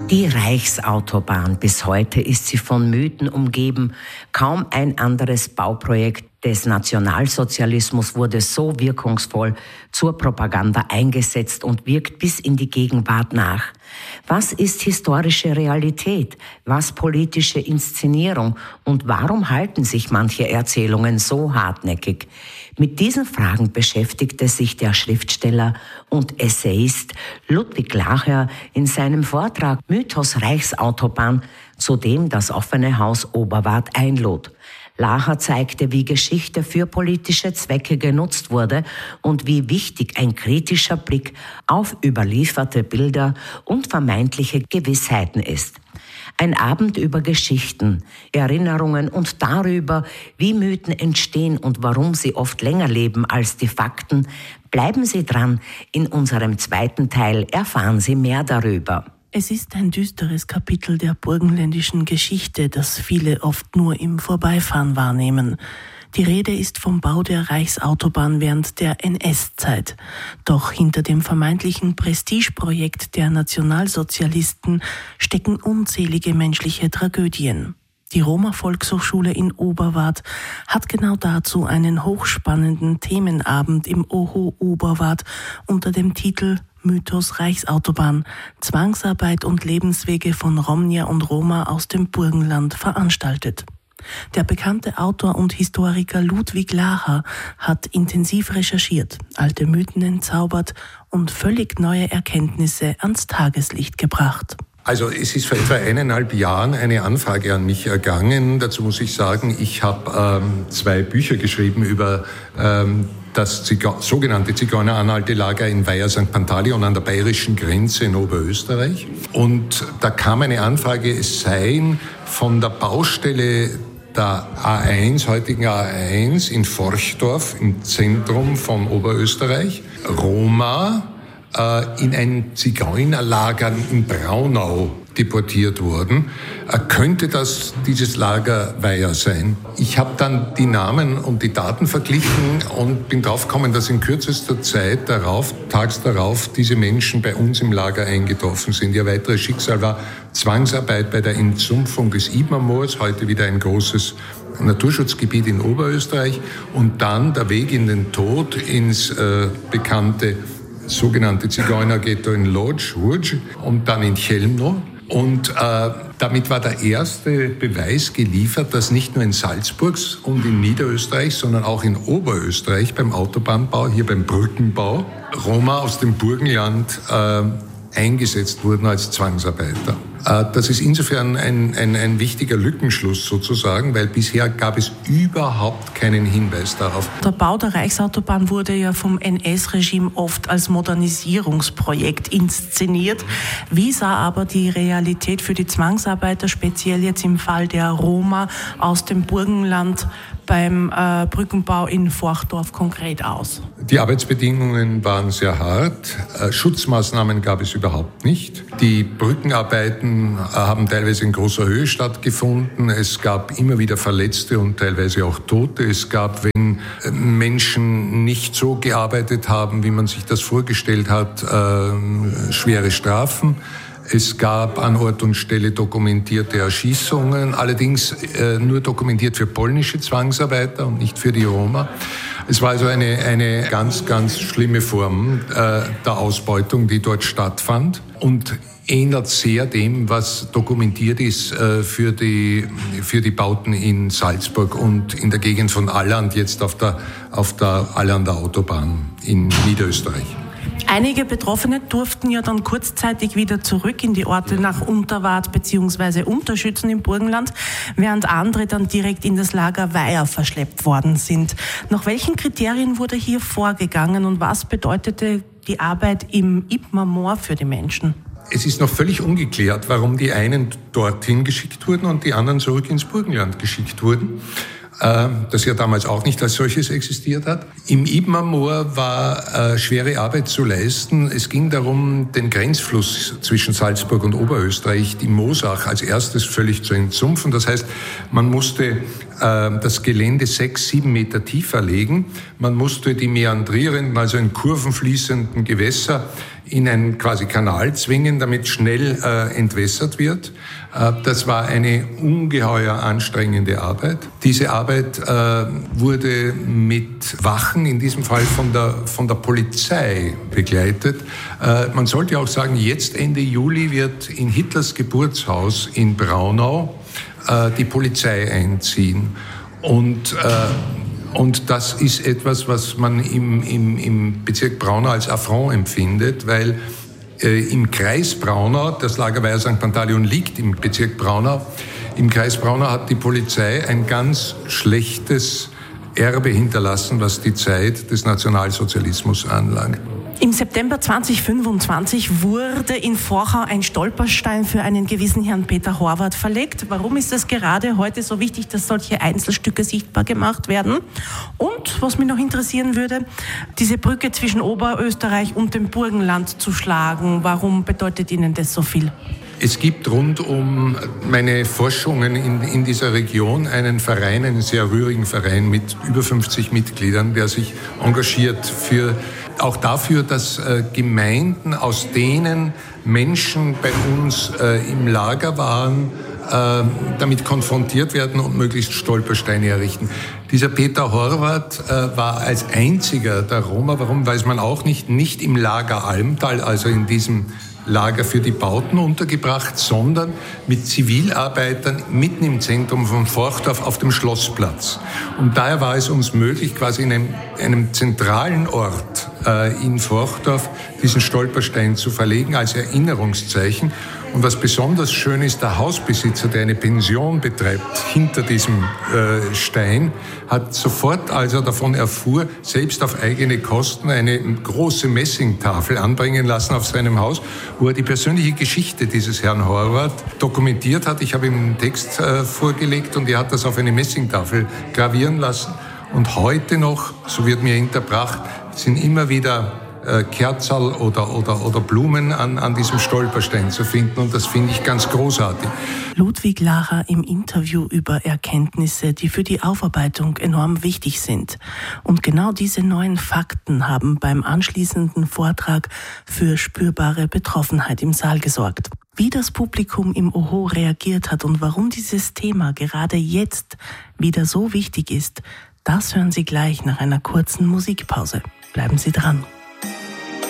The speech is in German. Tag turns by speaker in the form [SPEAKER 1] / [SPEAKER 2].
[SPEAKER 1] Die Reichsautobahn. Bis heute ist sie von Mythen umgeben. Kaum ein anderes Bauprojekt des Nationalsozialismus wurde so wirkungsvoll zur Propaganda eingesetzt und wirkt bis in die Gegenwart nach. Was ist historische Realität? Was politische Inszenierung? Und warum halten sich manche Erzählungen so hartnäckig? Mit diesen Fragen beschäftigte sich der Schriftsteller und Essayist Ludwig Lacher in seinem Vortrag Mythos Reichsautobahn, zu dem das Offene Haus Oberwart einlud. Lacher zeigte, wie Geschichte für politische Zwecke genutzt wurde und wie wichtig ein kritischer Blick auf überlieferte Bilder und vermeintliche Gewissheiten ist. Ein Abend über Geschichten, Erinnerungen und darüber, wie Mythen entstehen und warum sie oft länger leben als die Fakten. Bleiben Sie dran, in unserem zweiten Teil erfahren Sie mehr darüber.
[SPEAKER 2] Es ist ein düsteres Kapitel der burgenländischen Geschichte, das viele oft nur im Vorbeifahren wahrnehmen. Die Rede ist vom Bau der Reichsautobahn während der NS-Zeit. Doch hinter dem vermeintlichen Prestigeprojekt der Nationalsozialisten stecken unzählige menschliche Tragödien. Die Roma-Volkshochschule in Oberwart hat genau dazu einen hochspannenden Themenabend im OHO Oberwart unter dem Titel Mythos Reichsautobahn, Zwangsarbeit und Lebenswege von Romnier und Roma aus dem Burgenland veranstaltet. Der bekannte Autor und Historiker Ludwig Lacher hat intensiv recherchiert, alte Mythen entzaubert und völlig neue Erkenntnisse ans Tageslicht gebracht.
[SPEAKER 3] Also es ist vor etwa 1,5 Jahren eine Anfrage an mich ergangen. Dazu muss ich sagen, ich habe 2 Bücher geschrieben über das sogenannte Zigeuner-Anhaltelager in Weiher St. Pantaleon an der bayerischen Grenze in Oberösterreich. Und da kam eine Anfrage, es seien von der Baustelle der A1, heutigen A1 in Forchdorf im Zentrum von Oberösterreich, Roma in ein Zigeunerlager in Braunau deportiert worden. Könnte das dieses Lager Weiher sein? Ich habe dann die Namen und die Daten verglichen und bin draufgekommen, dass in kürzester Zeit tags darauf, diese Menschen bei uns im Lager eingetroffen sind. Ihr weiteres Schicksal war Zwangsarbeit bei der Entsumpfung des Ibmermoors, heute wieder ein großes Naturschutzgebiet in Oberösterreich, und dann der Weg in den Tod ins bekannte sogenannte Zigeunerghetto in Lodz und dann in Chełmno. Und damit war der erste Beweis geliefert, dass nicht nur in Salzburg und in Niederösterreich, sondern auch in Oberösterreich beim Autobahnbau, hier beim Brückenbau, Roma aus dem Burgenland eingesetzt wurden als Zwangsarbeiter. Das ist insofern ein wichtiger Lückenschluss sozusagen, weil bisher gab es überhaupt keinen Hinweis darauf.
[SPEAKER 2] Der Bau der Reichsautobahn wurde ja vom NS-Regime oft als Modernisierungsprojekt inszeniert. Wie sah aber die Realität für die Zwangsarbeiter, speziell jetzt im Fall der Roma aus dem Burgenland, beim Brückenbau in Forchdorf konkret aus?
[SPEAKER 3] Die Arbeitsbedingungen waren sehr hart. Schutzmaßnahmen gab es überhaupt nicht. Die Brückenarbeiten haben teilweise in großer Höhe stattgefunden. Es gab immer wieder Verletzte und teilweise auch Tote. Es gab, wenn Menschen nicht so gearbeitet haben, wie man sich das vorgestellt hat, schwere Strafen. Es gab an Ort und Stelle dokumentierte Erschießungen, allerdings nur dokumentiert für polnische Zwangsarbeiter und nicht für die Roma. Es war also eine ganz, ganz schlimme Form der Ausbeutung, die dort stattfand, und ähnelt sehr dem, was dokumentiert ist für die Bauten in Salzburg und in der Gegend von Alland, jetzt auf der Allander Autobahn in Niederösterreich.
[SPEAKER 2] Einige Betroffene durften ja dann kurzzeitig wieder zurück in die Orte nach Unterwart bzw. Unterschützen im Burgenland, während andere dann direkt in das Lager Weiher verschleppt worden sind. Nach welchen Kriterien wurde hier vorgegangen und was bedeutete die Arbeit im Ibmermoor für die Menschen?
[SPEAKER 3] Es ist noch völlig ungeklärt, warum die einen dorthin geschickt wurden und die anderen zurück ins Burgenland geschickt wurden, das ja damals auch nicht als solches existiert hat. Im Ibmermoor war schwere Arbeit zu leisten. Es ging darum, den Grenzfluss zwischen Salzburg und Oberösterreich, die Moosach, als erstes völlig zu entsumpfen. Das heißt, man musste das Gelände 6-7 Meter tiefer legen. Man musste die meandrierenden, also in Kurven fließenden Gewässer in einen quasi Kanal zwingen, damit schnell entwässert wird. Das war eine ungeheuer anstrengende Arbeit. Diese Arbeit wurde mit Wachen, in diesem Fall von der Polizei begleitet. Man sollte auch sagen, jetzt Ende Juli wird in Hitlers Geburtshaus in Braunau die Polizei einziehen. Und das ist etwas, was man im Bezirk Braunau als Affront empfindet, weil im Kreis Braunau, das Lager Weiher St. Pantaleon liegt im Bezirk Braunau, im Kreis Braunau hat die Polizei ein ganz schlechtes Erbe hinterlassen, was die Zeit des Nationalsozialismus anlangt.
[SPEAKER 2] Im September 2025 wurde in Forchau ein Stolperstein für einen gewissen Herrn Peter Horvath verlegt. Warum ist es gerade heute so wichtig, dass solche Einzelstücke sichtbar gemacht werden? Und, was mich noch interessieren würde, diese Brücke zwischen Oberösterreich und dem Burgenland zu schlagen. Warum bedeutet Ihnen das so viel?
[SPEAKER 3] Es gibt rund um meine Forschungen in dieser Region einen Verein, einen sehr rührigen Verein mit über 50 Mitgliedern, der sich engagiert auch dafür, dass Gemeinden, aus denen Menschen bei uns im Lager waren, damit konfrontiert werden und möglichst Stolpersteine errichten. Dieser Peter Horvath war als einziger der Roma, warum weiß man auch nicht im Lager Almtal, also in diesem Lager für die Bauten untergebracht, sondern mit Zivilarbeitern mitten im Zentrum von Forchdorf auf dem Schlossplatz. Und daher war es uns möglich, quasi in einem zentralen Ort in Forchdorf diesen Stolperstein zu verlegen als Erinnerungszeichen. Und was besonders schön ist, der Hausbesitzer, der eine Pension betreibt, hinter diesem Stein, hat sofort, als er davon erfuhr, selbst auf eigene Kosten eine große Messingtafel anbringen lassen auf seinem Haus, wo er die persönliche Geschichte dieses Herrn Horvath dokumentiert hat. Ich habe ihm einen Text vorgelegt und er hat das auf eine Messingtafel gravieren lassen. Und heute noch, so wird mir hinterbracht, sind immer wieder Kerzerl oder Blumen an diesem Stolperstein zu finden. Und das finde ich ganz großartig.
[SPEAKER 2] Ludwig Lacher im Interview über Erkenntnisse, die für die Aufarbeitung enorm wichtig sind. Und genau diese neuen Fakten haben beim anschließenden Vortrag für spürbare Betroffenheit im Saal gesorgt. Wie das Publikum im Oho reagiert hat und warum dieses Thema gerade jetzt wieder so wichtig ist, das hören Sie gleich nach einer kurzen Musikpause. Bleiben Sie dran.